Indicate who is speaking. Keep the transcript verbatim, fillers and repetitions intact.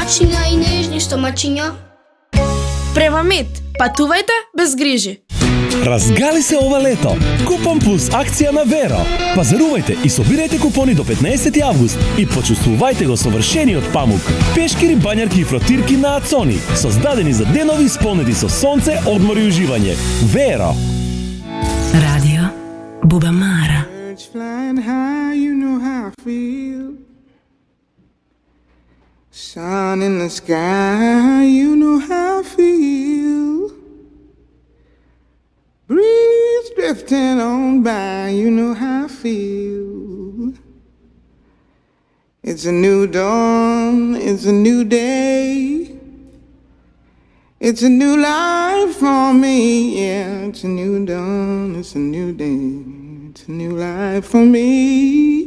Speaker 1: домашња и нежни стомачиња.
Speaker 2: Према Мит, патувајте без грижи.
Speaker 3: Разгали се ова лето. Купон плюс акција на Веро. Пазарувајте и собирајте купони до петнаесети август и почувствувајте го совршениот памук. Пешкири, бањарки и фротирки на Ацони, создадени за денови исполнети со сонце, одмор и уживање. Веро.
Speaker 4: Radio Bubamara.
Speaker 5: Birds flying high, you know how I feel. Sun in the sky, you know how I feel. Breeze drifting on by, you know how I feel. It's a new dawn, it's a new day. It's a new life for me, yeah. It's a new dawn, it's a new day. It's a new life for me.